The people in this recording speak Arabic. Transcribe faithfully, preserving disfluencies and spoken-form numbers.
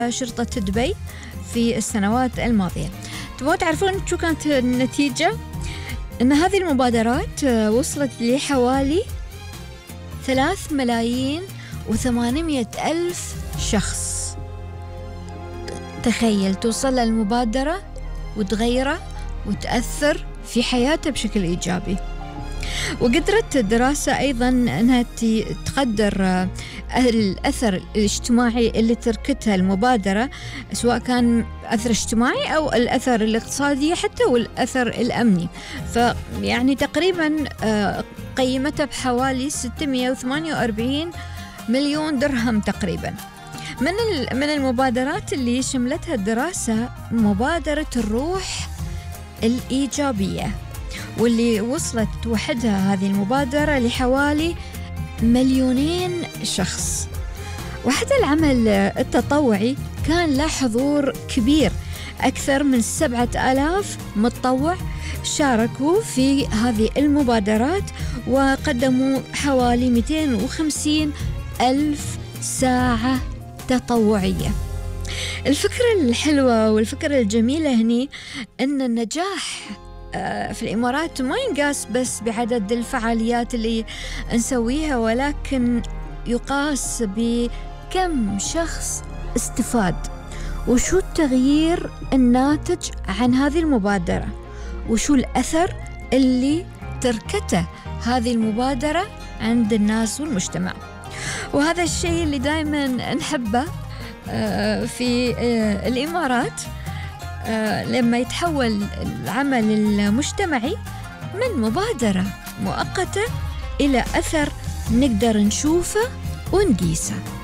شرطة دبي في السنوات الماضية. تبغوا تعرفون شو كانت النتيجة؟ إن هذه المبادرات وصلت لحوالي ثلاث ملايين وثمانمائة ألف شخص. تخيل توصل المبادرة وتغيره وتأثر في حياته بشكل إيجابي. وقدرت الدراسة أيضاً أنها تقدر الأثر الاجتماعي اللي تركتها المبادرة، سواء كان أثر اجتماعي أو الأثر الاقتصادي حتى والأثر الأمني. فيعني تقريباً قيمتها بحوالي ستمائة وثمانية وأربعين مليون درهم تقريباً. من من المبادرات اللي شملتها الدراسة مبادرة الروح الإيجابية، واللي وصلت وحدها هذه المبادرة لحوالي مليونين شخص. وحتى العمل التطوعي كان له حضور كبير، أكثر من سبعة آلاف متطوع شاركوا في هذه المبادرات وقدموا حوالي مئتين وخمسين ألف ساعة تطوعية. الفكرة الحلوة والفكرة الجميلة هني أن النجاح في الإمارات ما ينقاس بس بعدد الفعاليات اللي نسويها، ولكن يقاس بكم شخص استفاد، وشو التغيير الناتج عن هذه المبادرة، وشو الأثر اللي تركته هذه المبادرة عند الناس والمجتمع. وهذا الشيء اللي دائما نحبه في الإمارات، لما يتحول العمل المجتمعي من مبادرة مؤقتة إلى أثر نقدر نشوفه ونقيسه.